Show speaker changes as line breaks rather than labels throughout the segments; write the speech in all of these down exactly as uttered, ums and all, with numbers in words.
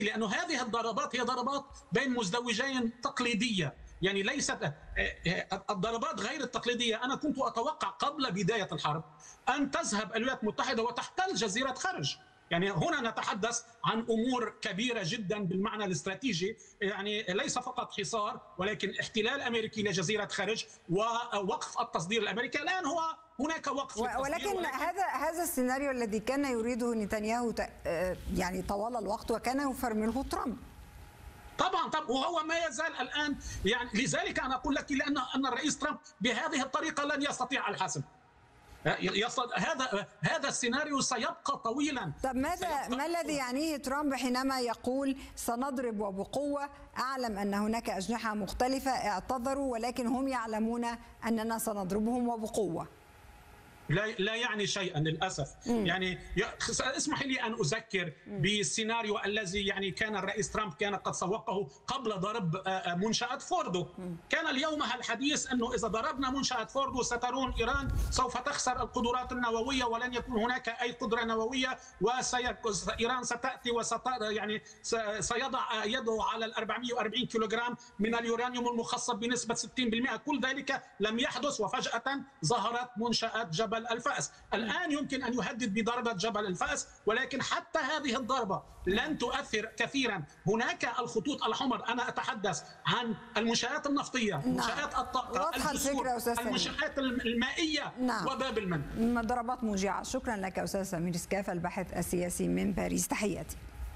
لأنه هذه الضربات هي ضربات بين مزدوجين تقليدية، يعني ليست الضربات غير التقليدية. أنا كنت أتوقع قبل بداية الحرب أن تذهب الولايات المتحدة وتحتل جزيرة خرج. يعني هنا نتحدث عن أمور كبيرة جدا بالمعنى الاستراتيجي، يعني ليس فقط حصار ولكن احتلال أمريكي لجزيرة خرج ووقف التصدير الأمريكي. الآن هو هناك وقف
ولكن, ولكن هذا هذا السيناريو الذي كان يريده نتنياهو يعني طوال الوقت وكان يفرمله ترامب.
طبعا طبعا وهو ما يزال الآن، يعني لذلك أنا أقول لك لأن أن الرئيس ترامب بهذه الطريقة لن يستطيع الحسم. هذا هذا السيناريو سيبقى طويلا.
طب ماذا ما الذي يعنيه ترامب حينما يقول سنضرب وبقوة؟ أعلم أن هناك أجنحة مختلفة اعتذروا ولكن هم يعلمون أننا سنضربهم وبقوة.
لا لا يعني شيئا للاسف. مم. يعني اسمح لي ان اذكر بالسيناريو الذي يعني كان الرئيس ترامب كان قد سوقه قبل ضرب منشاه فوردو. مم. كان اليوم الحديث انه اذا ضربنا منشاه فوردو سترون ايران سوف تخسر القدرات النوويه ولن يكون هناك اي قدره نوويه، وايران ستاتي وست يعني سيضع يده على ال أربعمئة وأربعين كيلوغرام من اليورانيوم المخصب بنسبه ستين بالمئة. كل ذلك لم يحدث وفجاه ظهرت منشات جبل الفأس. الآن يمكن أن يهدد بضربة جبل الفأس، ولكن حتى هذه الضربة لن تؤثر كثيرا. هناك الخطوط الحمر، أنا أتحدث عن المنشآت النفطية، منشآت الطاقة، المنشآت المائية. نعم. وباب المندب.
ضربات موجعة. شكرا لك أستاذ سمير سكاف الباحث السياسي من باريس، تحياتي.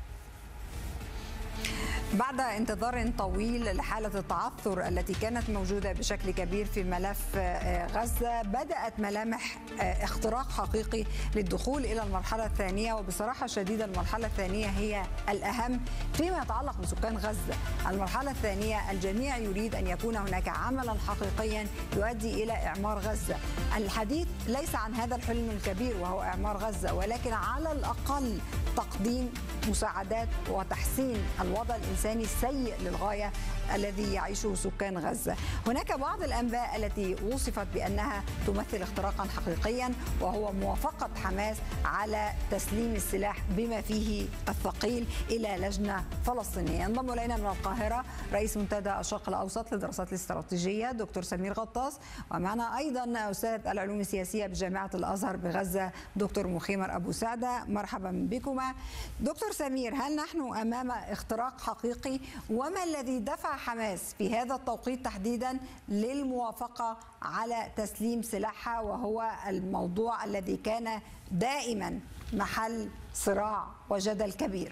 بعد انتظار طويل لحالة التعثر التي كانت موجودة بشكل كبير في ملف غزة، بدأت ملامح اختراق حقيقي للدخول إلى المرحلة الثانية، وبصراحة شديدة المرحلة الثانية هي الأهم فيما يتعلق بسكان غزة. المرحلة الثانية الجميع يريد أن يكون هناك عملا حقيقيا يؤدي إلى إعمار غزة. الحديث ليس عن هذا الحلم الكبير وهو إعمار غزة، ولكن على الأقل تقديم مساعدات وتحسين الوضع الإنساني السيء للغاية الذي يعيشه سكان غزة. هناك بعض الأنباء التي وصفت بأنها تمثل اختراقا حقيقيا، وهو موافقة حماس على تسليم السلاح بما فيه الثقيل إلى لجنة فلسطينية. ينضم إلينا من القاهرة رئيس منتدى الشرق الأوسط للدراسات الاستراتيجية دكتور سمير غطاس، ومعنا أيضا أستاذ العلوم السياسية بجامعة الأزهر بغزة دكتور مخيمر أبو سعدة. مرحبا بكما. دكتور سمير، هل نحن أمام اختراق حقيقي؟ وما الذي دفع حماس في هذا التوقيت تحديدا للموافقة على تسليم سلاحها، وهو الموضوع الذي كان دائما محل صراع وجدل كبير؟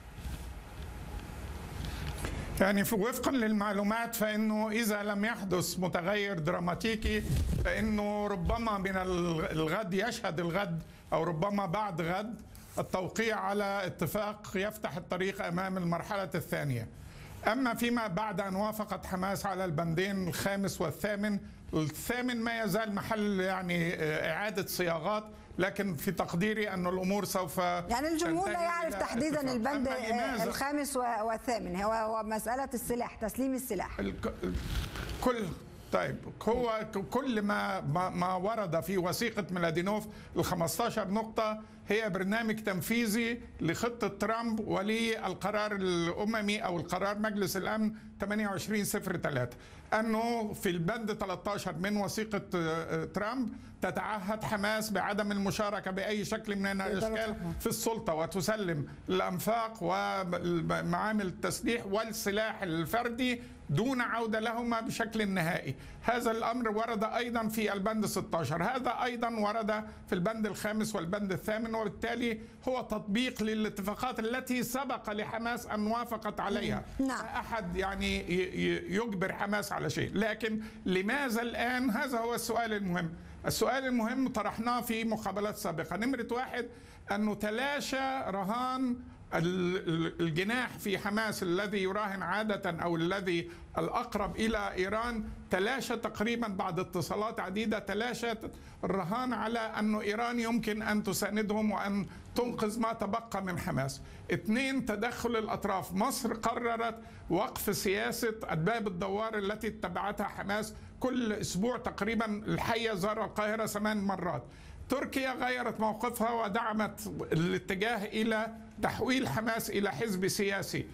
يعني وفقا للمعلومات فإنه إذا لم يحدث متغير دراماتيكي فإنه ربما من الغد يشهد الغد أو ربما بعد غد التوقيع على اتفاق يفتح الطريق أمام المرحلة الثانية. أما فيما بعد أن وافقت حماس على البندين الخامس والثامن، الثامن ما يزال محل يعني إعادة صياغات، لكن في تقديري أن الأمور سوف
يعني الجمهور لا يعرف تحديدا البند الخامس والثامن، هو مسألة السلاح، تسليم السلاح.
كل طيب هو كل ما ما ورد في وثيقة ميلادينوف ال خمسة عشر نقطة هي برنامج تنفيذي لخطة ترامب وللقرار الأممي أو القرار مجلس الأمن ثمانية وعشرين صفر ثلاثة، أنه في البند ثلاثة عشر من وثيقة ترامب تتعهد حماس بعدم المشاركة بأي شكل من الأشكال في السلطة، وتسلم الأنفاق ومعامل التسليح والسلاح الفردي دون عودة لهما بشكل نهائي. هذا الأمر ورد أيضا في البند ستة عشر، هذا أيضا ورد في البند الخامس والبند الثامن، وبالتالي هو تطبيق للاتفاقات التي سبق لحماس أن وافقت عليها.
نعم.
أحد يعني يجبر حماس على شيء، لكن لماذا الآن؟ هذا هو السؤال المهم. السؤال المهم طرحناه في مقابلات سابقة. نمرة واحد أنه تلاشى رهان الجناح في حماس الذي يراهن عادة أو الذي الأقرب إلى إيران، تلاشى تقريبا بعد اتصالات عديدة، تلاشت الرهان على أن إيران يمكن أن تساندهم وأن تنقذ ما تبقى من حماس. اثنين، تدخل الأطراف. مصر قررت وقف سياسة أدباب الدوار التي اتبعتها حماس، كل أسبوع تقريبا الحية زار القاهرة ثمان مرات. تركيا غيرت موقفها ودعمت الاتجاه إلى تحويل حماس إلى حزب سياسي